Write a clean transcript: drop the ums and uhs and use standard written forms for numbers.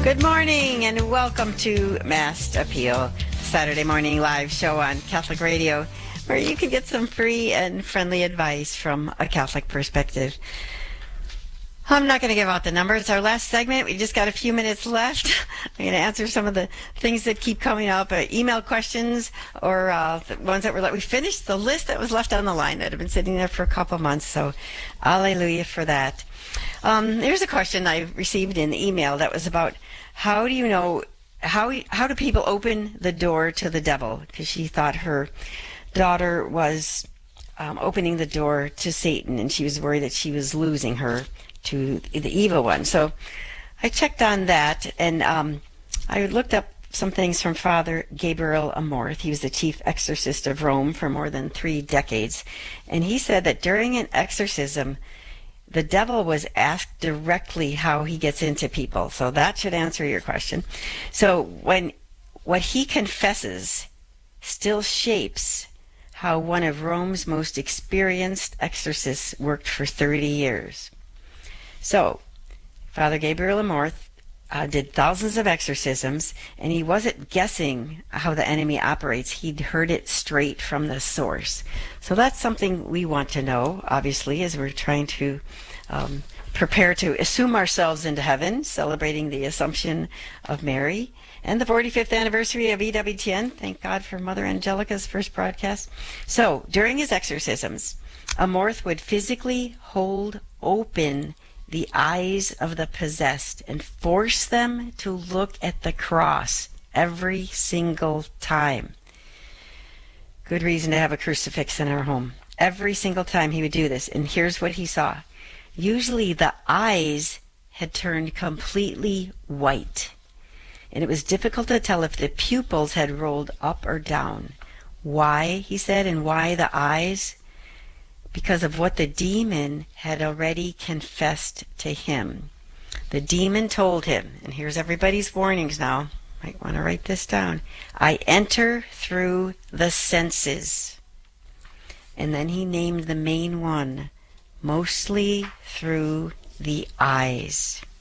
Good morning and welcome to Mass Appeal, Saturday morning live show on Catholic Radio, where you can get some free and friendly advice from a Catholic perspective. I'm not going to give out the number. It's our last segment. We just got a few minutes left. I'm going to answer some of the things that keep coming up, email questions or the ones that we finished the list that was left on the line that have been sitting there for a couple months. So, hallelujah for that. Here's a question I received in the email that was about how do you know, how do people open the door to the devil? Because she thought her daughter was opening the door to Satan, and she was worried that she was losing her to the evil one. So I checked on that, and I looked up some things from Father Gabriel Amorth. He was the chief exorcist of Rome for more than 3 decades, and he said that during an exorcism, the devil was asked directly how he gets into people. So that should answer your question. So when what he confesses still shapes how one of Rome's most experienced exorcists worked for 30 years. So Father Gabriel Amorth did thousands of exorcisms, and he wasn't guessing how the enemy operates. He'd heard it straight from the source. So that's something we want to know, obviously, as we're trying to prepare to assume ourselves into heaven, celebrating the Assumption of Mary and the 45th anniversary of EWTN. Thank God for Mother Angelica's first broadcast. So during his exorcisms, Amorth would physically hold open the eyes of the possessed and force them to look at the cross every single time. Good reason to have a crucifix in our home. Every single time he would do this, and here's what he saw. Usually the eyes had turned completely white, and it was difficult to tell if the pupils had rolled up or down. Why, he said, and why the eyes? Because of what the demon had already confessed to him. The demon told him, and here's everybody's warnings now, might want to write this down, I enter through the senses. And then he named the main one, mostly through the eyes.